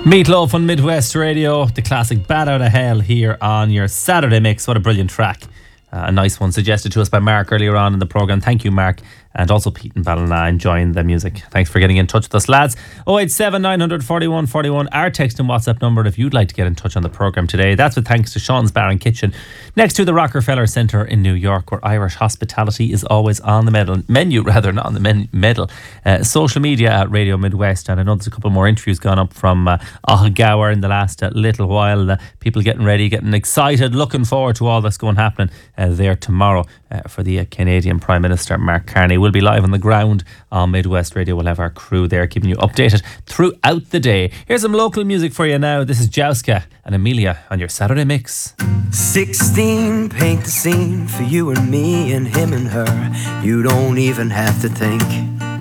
Meatloaf on Midwest Radio, the classic Bat Out of Hell here on your Saturday mix. What a brilliant track. A nice one suggested to us by Mark earlier on in the programme. Thank you, Mark. And also Pete and Ballina enjoying the music. Thanks for getting in touch with us, lads. 087 900 41 41, our text and WhatsApp number if you'd like to get in touch on the programme today. That's with thanks to Sean's Bar and Kitchen, next to the Rockefeller Centre in New York, where Irish hospitality is always on the menu, not on the medal. Social media at Radio Midwest, and I know there's a couple more interviews gone up from Gower in the last little while. People getting ready, getting excited, looking forward to all that's going happening there tomorrow for the Canadian Prime Minister Mark Carney. We'll be live on the ground on Midwest Radio. We'll have our crew there keeping you updated throughout the day. Here's some local music for you now. This is Jouska and Amelia on your Saturday mix. 16, paint the scene for you and me and him and her. You don't even have to think.